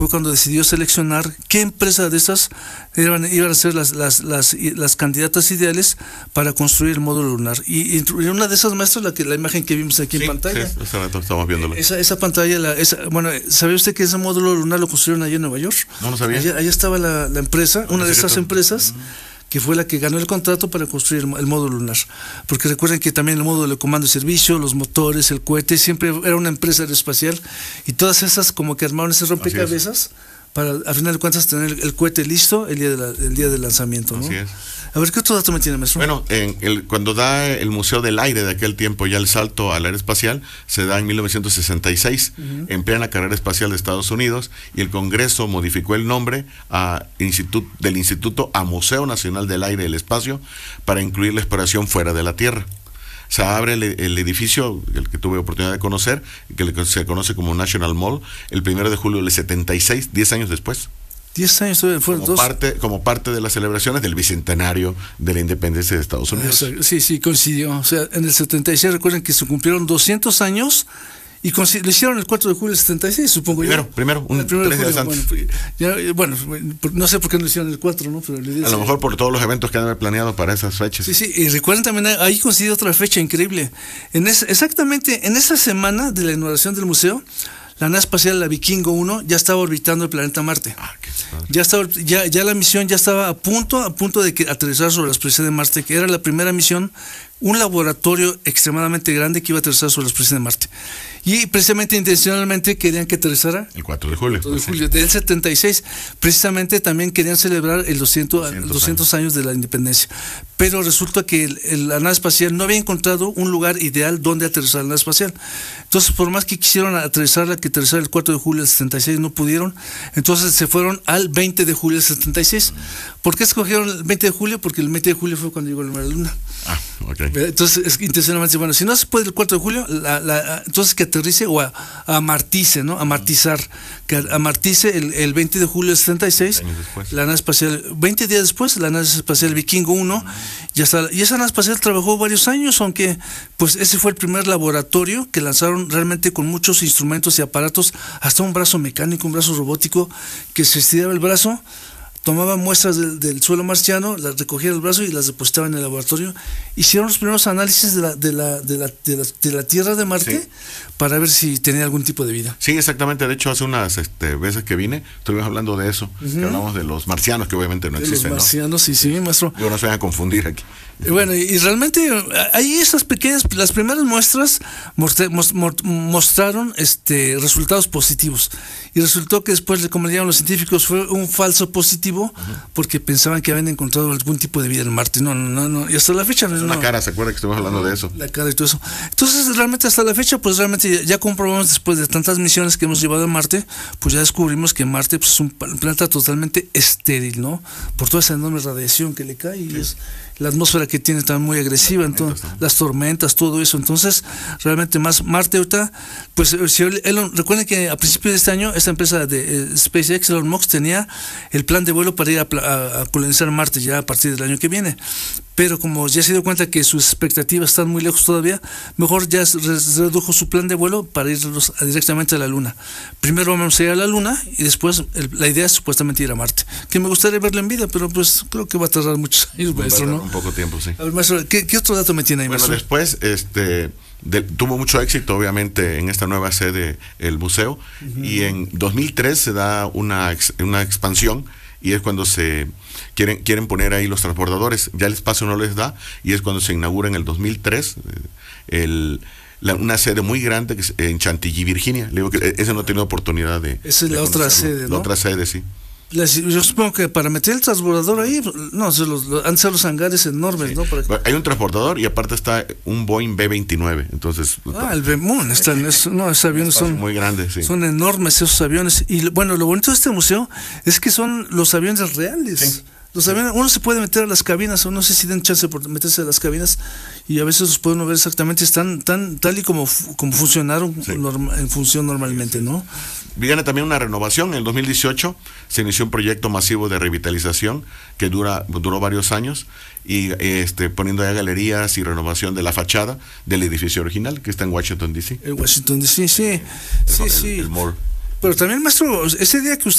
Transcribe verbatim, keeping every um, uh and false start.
fue cuando decidió seleccionar qué empresa de esas iban, iban a ser las, las, las, las candidatas ideales para construir el módulo lunar. Y, y una de esas muestras, la, que, la imagen que vimos aquí sí, en pantalla. Sí, ese rato estamos viéndolo. Esa, esa pantalla, la, esa, bueno, ¿sabía usted que ese módulo lunar lo construyeron allá en Nueva York? No, no sabía. Allá, allá estaba la, la empresa, una de esas empresas, que fue la que ganó el contrato para construir el, el módulo lunar. Porque recuerden que también el módulo de comando y servicio, los motores, el cohete, siempre era una empresa aeroespacial, y todas esas como que armaron ese rompecabezas para, a final de cuentas, tener el, el cohete listo el día, de la, el día del lanzamiento, ¿no? Así es. A ver, ¿qué otro dato me tiene, maestro? Bueno, en el, cuando da el Museo del Aire de aquel tiempo ya el salto al aeroespacial, se da en mil novecientos sesenta y seis, uh-huh. en plena carrera espacial de Estados Unidos, y el Congreso modificó el nombre a institut, del Instituto a Museo Nacional del Aire y el Espacio para incluir la exploración fuera de la Tierra. Se abre el, el edificio, el que tuve oportunidad de conocer, que se conoce como National Mall, el primero de julio del setenta y seis, diez años después. Diez años fueron como dos. parte como parte de las celebraciones del bicentenario de la independencia de Estados Unidos. Sí, sí, coincidió. O sea, en el setenta y seis, recuerden que se cumplieron doscientos años y lo hicieron el cuatro de julio del setenta y seis, supongo primero, yo. Primero, un primero tres días antes. Bueno, ya, bueno, no sé por qué no lo hicieron el cuatro, ¿no? Pero a lo mejor por todos los eventos que han planeado para esas fechas. Sí, sí, y recuerden también, ahí coincidió otra fecha increíble. En es, exactamente en esa semana de la inauguración del museo, la nave espacial, la Vikingo uno, ya estaba orbitando el planeta Marte. Ah, qué ya, estaba, ya, ya la misión ya estaba a punto, a punto de que aterrizar sobre la superficie de Marte, que era la primera misión, un laboratorio extremadamente grande que iba a aterrizar sobre la superficie de Marte. Y precisamente, intencionalmente, querían que aterrizara el cuatro de julio. El cuatro de julio del setenta y seis. Precisamente también querían celebrar el doscientos, doscientos, doscientos años de la independencia. Pero resulta que el, el, la nave espacial no había encontrado un lugar ideal donde aterrizar la nave espacial. Entonces, por más que quisieron aterrizarla, que aterrizara el cuatro de julio del setenta y seis, no pudieron. Entonces se fueron al veinte de julio del setenta y seis. ¿Por qué escogieron el veinte de julio? Porque el veinte de julio fue cuando llegó la luna. Ah, ok. Entonces, es, intencionalmente, bueno, si no se puede el cuatro de julio, la, la, entonces que aterrice o a, a amartice, ¿no? Amartizar, que amartice el, el veinte de julio del setenta y seis, la nave espacial, veinte días después, la nave espacial Vikingo uno, ya está, y esa nave espacial trabajó varios años, aunque pues ese fue el primer laboratorio que lanzaron realmente con muchos instrumentos y aparatos, hasta un brazo mecánico, un brazo robótico, que se estiraba el brazo, tomaba muestras del, del suelo marciano, las recogía del brazo y las depositaba en el laboratorio. Hicieron los primeros análisis de la, de la, de la, de la, de la Tierra de Marte, sí, para ver si tenía algún tipo de vida. Sí, exactamente. De hecho, hace unas este, veces que vine, estuvimos hablando de eso, uh-huh. que hablamos de los marcianos, que obviamente no de existen. Los marcianos, ¿no? sí, sí, maestro. Yo no se vayan a confundir aquí. Bueno, y realmente ahí esas pequeñas, las primeras muestras mostraron este resultados positivos, y resultó que después, como le llaman los científicos, fue un falso positivo, uh-huh. porque pensaban que habían encontrado algún tipo de vida en Marte. No, no, no, y hasta la fecha no. La cara, ¿se acuerda que estuvimos hablando de eso? La cara y todo eso. Entonces, realmente hasta la fecha, pues realmente ya, ya comprobamos, después de tantas misiones que hemos llevado a Marte, pues ya descubrimos que Marte pues, es un planeta totalmente estéril, ¿no? Por toda esa enorme radiación que le cae, y sí. es la atmósfera que tiene también muy agresiva, entonces, las tormentas, todo eso. Entonces, realmente más Marte ahorita, pues si Elon, recuerden que a principios de este año, esta empresa de eh, SpaceX, Elon Musk, tenía el plan de vuelo para ir a, a, a colonizar Marte ya a partir del año que viene. Pero como ya se dio cuenta que sus expectativas están muy lejos todavía, mejor ya redujo su plan de vuelo para ir directamente a la Luna. Primero vamos a ir a la Luna y después el, la idea es supuestamente ir a Marte. Que me gustaría verlo en vida, pero pues creo que va a tardar muchos años, maestro, ¿no? Un poco tiempo, sí. A ver, maestro, ¿qué, qué otro dato me tiene ahí, bueno, maestro? Después, este... De, tuvo mucho éxito, obviamente, en esta nueva sede, el museo, uh-huh. y en dos mil tres se da una, ex, una expansión, y es cuando se quieren quieren poner ahí los transbordadores. Ya el espacio no les da, y es cuando se inaugura en el dos mil tres el, la, una sede muy grande que es en Chantilly, Virginia. Le digo que ese no ha tenido oportunidad de... Esa es de la otra sede, ¿no? La otra sede, sí. Yo supongo que para meter el transbordador ahí, no, se los, han de ser los hangares enormes, sí. ¿no? Para que... Hay un transbordador y aparte está un Boeing B veintinueve, entonces... Ah, el B-Moon, están, es, no, esos aviones son muy grandes, sí. Son enormes esos aviones, y bueno, lo bonito de este museo es que son los aviones reales. Sí. Los aviones, uno se puede meter a las cabinas, o no sé si den chance por meterse a las cabinas, y a veces los puede uno ver exactamente, están tan tal y como, como funcionaron, sí. norma, en función normalmente, ¿no? Viene también una renovación. En el dos mil dieciocho se inició un proyecto masivo de revitalización que dura duró varios años, y este poniendo ya galerías y renovación de la fachada del edificio original que está en Washington D C. En Washington D C, sí, sí, el, sí. El, el mall. Pero también, maestro, ese día que usted